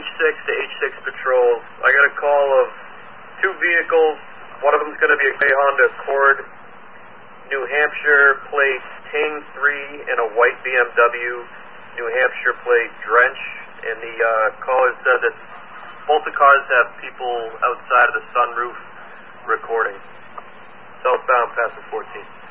H6 to H6 patrol. I got a call of two vehicles. One of them's going to be a gray Honda Accord, New Hampshire plate Ting 3, and a white BMW, New Hampshire plate Drench. And the caller said that both the cars have people outside of the sunroof recording. Southbound past the 14.